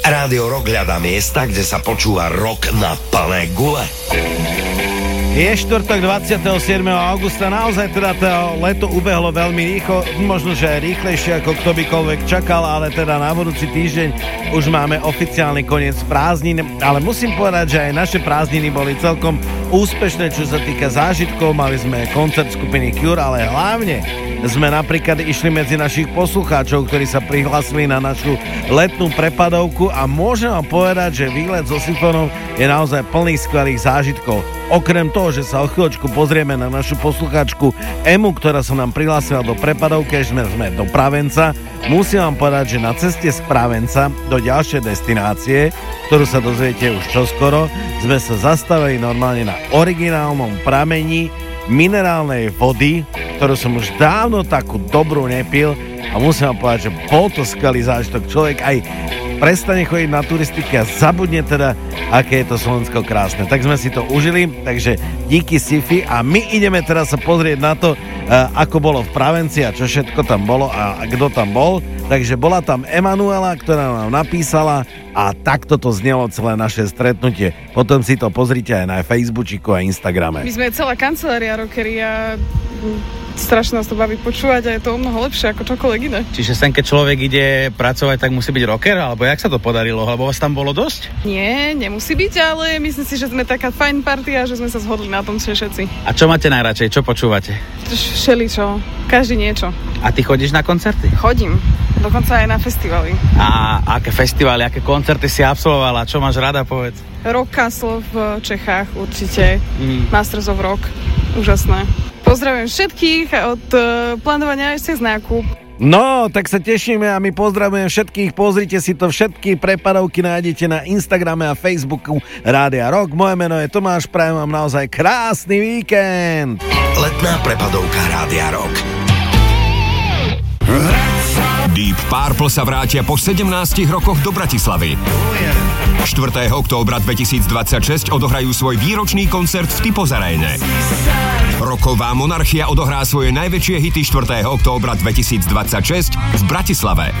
Rádio Rock hľadá miesta, kde sa počúva rock na plné gule. Je štvrtok 27. augusta, naozaj teda to leto ubehlo veľmi rýchlo, možno, že aj rýchlejšie ako kto bykoľvek čakal, ale teda na budúci týždeň už máme oficiálny koniec prázdnin, ale musím povedať, že aj naše prázdniny boli celkom úspešné, čo sa týka zážitkov, mali sme koncert skupiny Cure, ale hlavne sme napríklad išli medzi našich poslucháčov, ktorí sa prihlásili na našu letnú prepadovku a môžem vám povedať, že výlet so Symfónom je naozaj plný skvelých zážitkov. Okrem toho, že sa o chvíľočku pozrieme na našu poslucháčku Emu, ktorá sa nám prihlásila do prepadovky, že sme do Pravenca, musím vám povedať, že na ceste z Pravenca do ďalšej destinácie, ktorú sa dozviete už čoskoro, sme sa zastavili normálne na originálnom pramení minerálnej vody, ktorú som už dávno takú dobrú nepil a musím vám povedať, že bol to skvelý zážitok. Človek aj prestane chodiť na turistiky a zabudne teda, aké je to Slovensko krásne. Tak sme si to užili, takže díky Sifi a my ideme teraz sa pozrieť na to, ako bolo v Pravenci a čo všetko tam bolo a kto tam bol. Takže bola tam Emanuela, ktorá nám napísala a takto to znelo celé naše stretnutie. Potom si to pozrite aj na Facebooku a Instagrame. My sme celá kancelária rockery a strašne nás to baví počúvať a je to o mnoho lepšie ako čokoľvek iné. Čiže sem, keď človek ide pracovať, tak musí byť rocker? Alebo jak sa to podarilo? Lebo vás tam bolo dosť? Nie, nemusí byť, ale myslím si, že sme taká fajn partia a že sme sa zhodli na tom všetci. A čo máte najradšej? Čo počúvate? Všeličo. Každý niečo. A ty chodíš na koncerty? Chodím. Dokonca aj na festivaly. A aké festivaly, aké koncerty si absolvovala? Čo máš rada, povedz? Rock Castle v Čechách určite. Masters of Rock. Úžasné. Pozdravujem všetkých od plánovania až cez nákup. No, tak sa tešíme a my pozdravujem všetkých. Pozrite si to, všetky prepadovky nájdete na Instagrame a Facebooku Rádia Rock. Moje meno je Tomáš, prajem vám naozaj krásny víkend. Letná prepadovka Rádia Rock. Deep Purple sa vrátia po 17 rokoch do Bratislavy. 4. októbra 2026 odohrajú svoj výročný koncert v Typos Aréne. Rocková monarchia odohrá svoje najväčšie hity 4. októbra 2026 v Bratislave.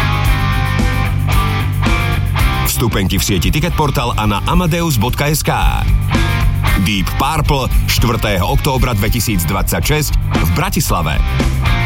Vstupenky v sieti Ticketportal a na amadeus.sk. Deep Purple 4. októbra 2026 v Bratislave.